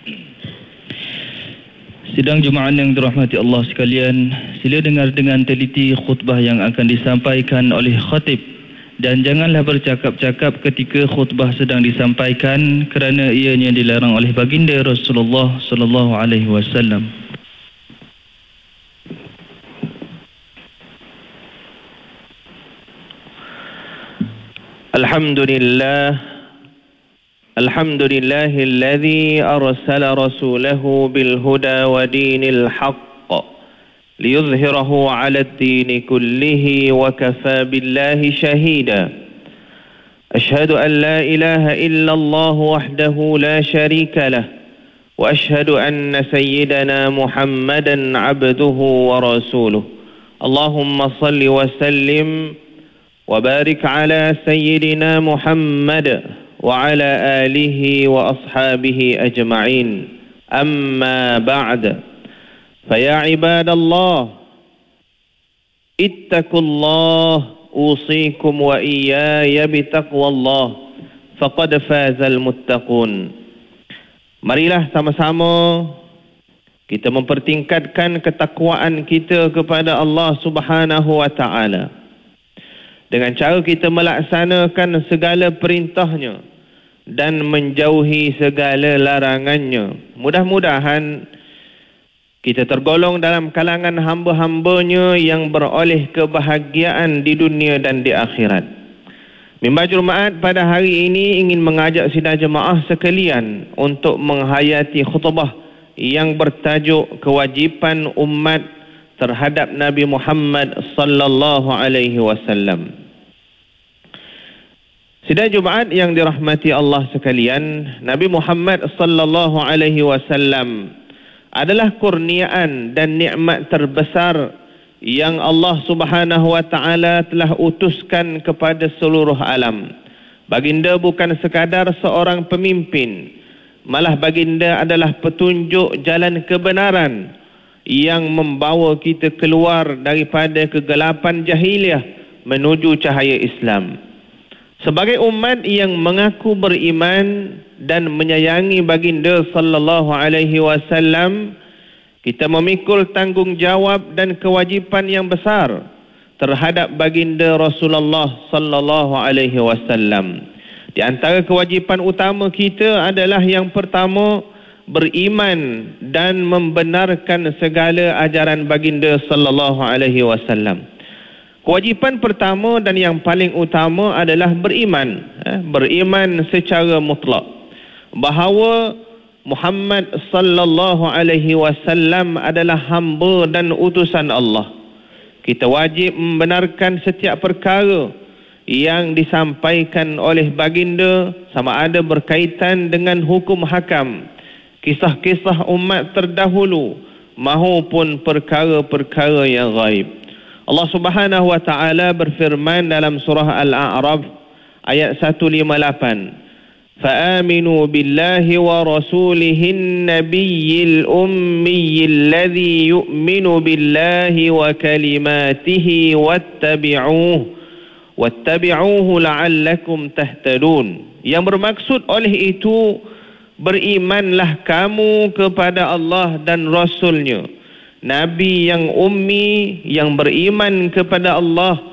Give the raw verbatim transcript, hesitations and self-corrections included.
Sidang jemaah yang dirahmati Allah sekalian, sila dengar dengan teliti khutbah yang akan disampaikan oleh khatib dan janganlah bercakap-cakap ketika khutbah sedang disampaikan kerana ianya dilarang oleh baginda Rasulullah sallallahu alaihi wasallam. Alhamdulillah الحمد لله الذي أرسل رسوله بالهدى ودين الحق ليظهره على الدين كله وكفى بالله شهيدا أشهد أن لا إله إلا الله وحده لا شريك له وأشهد أن سيدنا محمدا عبده ورسوله اللهم صل وسلم وبارك على سيدنا محمد وعلى آله وأصحابه أجمعين أما بعد فيا عباد الله اتقوا الله أوصيكم وإياي بتقوى الله فقد فاز المتقون. Marilah sama-sama kita mempertingkatkan ketakwaan kita kepada Allah Subhanahu wa taala dengan cara kita melaksanakan segala perintahnya dan menjauhi segala larangannya. Mudah-mudahan kita tergolong dalam kalangan hamba-hambanya yang beroleh kebahagiaan di dunia dan di akhirat. Mimbar Jumaat pada hari ini ingin mengajak sidang jemaah sekalian untuk menghayati khutbah yang bertajuk kewajipan umat terhadap Nabi Muhammad sallallahu alaihi wasallam. Sidang Jumaat yang dirahmati Allah sekalian, Nabi Muhammad sallallahu alaihi wasallam adalah kurniaan dan nikmat terbesar yang Allah Subhanahu wa taala telah utuskan kepada seluruh alam. Baginda bukan sekadar seorang pemimpin, malah baginda adalah petunjuk jalan kebenaran yang membawa kita keluar daripada kegelapan jahiliyah menuju cahaya Islam. Sebagai umat yang mengaku beriman dan menyayangi baginda sallallahu alaihi wasallam, kita memikul tanggungjawab dan kewajipan yang besar terhadap baginda Rasulullah sallallahu alaihi wasallam. Di antara kewajipan utama kita adalah yang pertama, beriman dan membenarkan segala ajaran baginda sallallahu alaihi wasallam. Kewajipan pertama dan yang paling utama adalah beriman, eh, beriman secara mutlak bahawa Muhammad sallallahu alaihi wasallam adalah hamba dan utusan Allah. Kita wajib membenarkan setiap perkara yang disampaikan oleh baginda, sama ada berkaitan dengan hukum hakam, kisah-kisah umat terdahulu maupun perkara-perkara yang ghaib. Allah Subhanahu wa taala berfirman dalam surah Al-A'raf ayat seratus lima puluh lapan, "Fa'aminu billahi wa rasulihin nabiyyil ummiyil ladzi yu'minu billahi wa kalimatihi wattabi'uhu wattabi'uhu la'allakum tahtadun." Yang bermaksud oleh itu, berimanlah kamu kepada Allah dan Rasulnya, Nabi yang ummi yang beriman kepada Allah